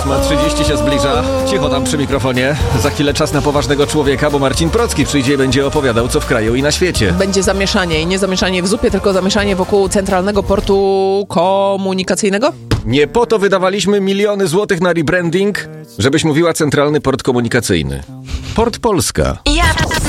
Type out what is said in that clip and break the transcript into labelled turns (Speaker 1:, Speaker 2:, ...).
Speaker 1: 8:30 się zbliża. Cicho tam przy mikrofonie. Za chwilę czas na poważnego człowieka, bo Marcin Procki przyjdzie i będzie opowiadał, co w kraju i na świecie.
Speaker 2: Będzie zamieszanie i nie zamieszanie w zupie, tylko zamieszanie wokół Centralnego Portu Komunikacyjnego?
Speaker 1: Nie po to wydawaliśmy miliony złotych na rebranding, żebyś mówiła Centralny Port Komunikacyjny. Port Polska.